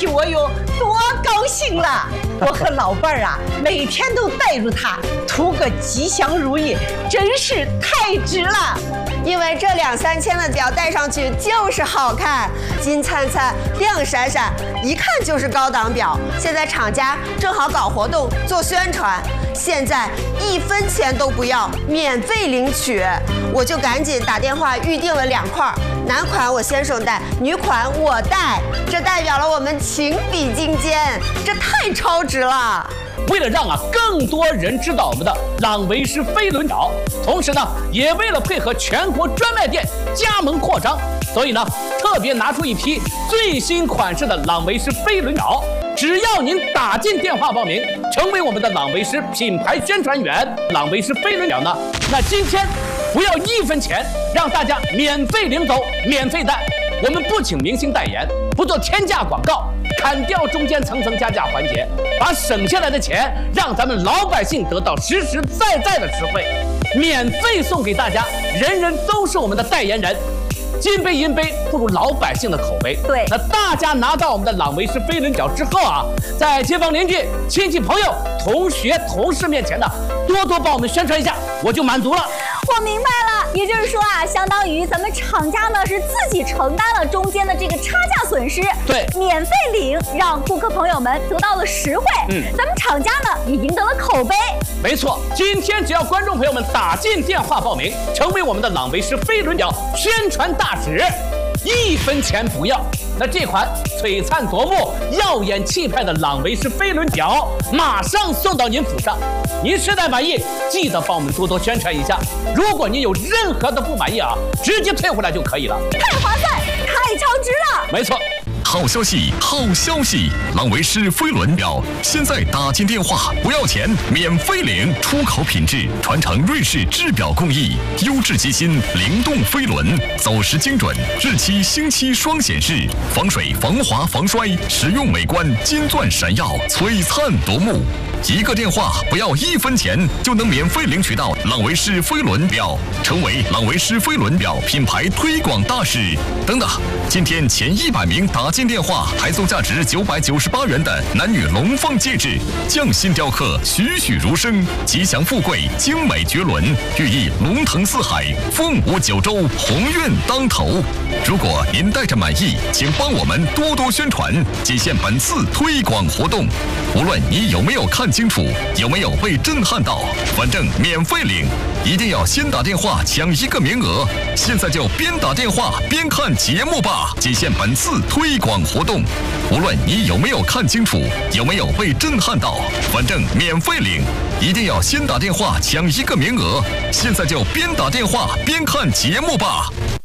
我有多高兴了！我和老伴儿啊，每天都带着它，图个吉祥如意，真是太值了。 因为这2、3千的表戴上去就是好看，金灿灿、亮闪闪，一看就是高档表。现在厂家正好搞活动做宣传，现在1分钱都不要，免费领取。我就赶紧打电话预定了2块，男款我先生戴，女款我戴，这代表了我们情比金坚，这太超值了。 为了让更多人知道我们的朗维诗飞轮表，同时呢，也为了配合全国专卖店加盟扩张，所以呢，特别拿出一批最新款式的朗维诗飞轮表。只要您打进电话报名，成为我们的朗维诗品牌宣传员，朗维诗飞轮表呢，那今天不要1分钱，让大家免费领走，免费戴。我们不请明星代言，不做天价广告，砍掉中间层层加价环节，把省下来的钱让咱们老百姓得到实实在在的实惠，免费送给大家，人人都是我们的代言人。金杯银杯不如老百姓的口碑。 对， 那大家拿到我们的朗维诗飞轮表之后啊，在街坊邻居、亲戚朋友、同学、同事面前呢，多多帮我们宣传一下，我就满足了。 我明白了，也就是说啊，相当于咱们厂家呢是自己承担了中间的这个差价损失， 对， 免费领，让顾客朋友们得到了实惠，咱们厂家呢也赢得了口碑。 没错，今天只要观众朋友们打进电话报名，成为我们的朗维诗飞轮表宣传大使，1分钱不要。那这款璀璨夺目、耀眼气派的朗维诗飞轮表，马上送到您府上。您实在满意，记得帮我们多多宣传一下。如果您有任何的不满意啊，直接退回来就可以了。 太划算，太超值了！ 没错。 好消息，好消息！朗维诗飞轮表现在打进电话不要钱，免费领，出口品质，传承瑞士制表工艺，优质机芯，灵动飞轮，走时精准，日期星期双显示，防水、防滑、防摔，实用美观，金钻闪耀，璀璨夺目。一个电话不要1分钱，就能免费领取到朗维诗飞轮表，成为朗维诗飞轮表品牌推广大使。等等，今天前100名打进电话，还送价值998元的男女龙凤戒指，匠心雕刻，栩栩如生，吉祥富贵，精美绝伦，寓意龙腾四海，凤舞9州，鸿运当头。如果您带着满意，请帮我们多多宣传，仅限本次推广活动。无论你有没有看清楚，有没有被震撼到，反正免费领，一定要先打电话抢1个名额。现在就边打电话边看节目吧，仅限本次推广活动。无论你有没有看清楚，有没有被震撼到，反正免费领，一定要先打电话抢1个名额。现在就边打电话边看节目吧。